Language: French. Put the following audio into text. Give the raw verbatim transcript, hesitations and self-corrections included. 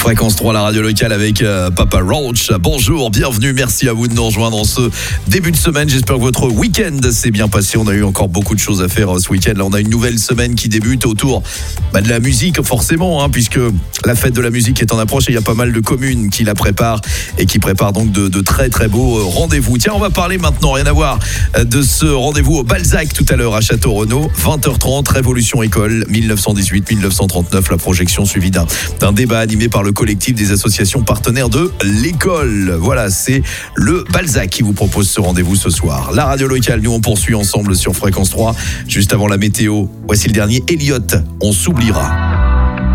Fréquence trois, la radio locale avec euh, Papa Roach. Bonjour, bienvenue, merci à vous de nous rejoindre en ce début de semaine. J'espère que votre week-end s'est bien passé. On a eu encore beaucoup de choses à faire euh, ce week-end. Là, on a une nouvelle semaine qui débute autour bah, de la musique, forcément, hein, puisque la fête de la musique est en approche et il y a pas mal de communes qui la préparent et qui préparent donc de, de très très beaux euh, rendez-vous. Tiens, on va parler maintenant, rien à voir, euh, de ce rendez-vous au Balzac tout à l'heure à Château-Renaud, vingt heures trente, Révolution École, dix-neuf cent dix-huit dix-neuf cent trente-neuf, la projection suivie d'un, d'un débat animé par le collectif des associations partenaires de l'école. Voilà, c'est le Balzac qui vous propose ce rendez-vous ce soir. La radio locale, nous on poursuit ensemble sur Fréquence trois. Juste avant la météo, voici le dernier Elliott, on s'oubliera.